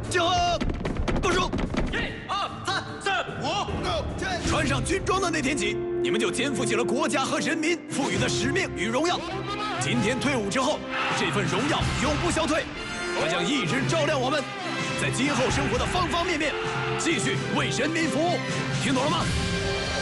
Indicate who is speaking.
Speaker 1: 集合，部署。
Speaker 2: 1、2、3、4、5、6、7。
Speaker 1: 穿上军装的那天起，你们就肩负起了国家和人民赋予的使命与荣耀。今天退伍之后，这份荣耀永不消退，它将一直照亮我们，在今后生活的方方面面，继续为人民服务。听懂了吗？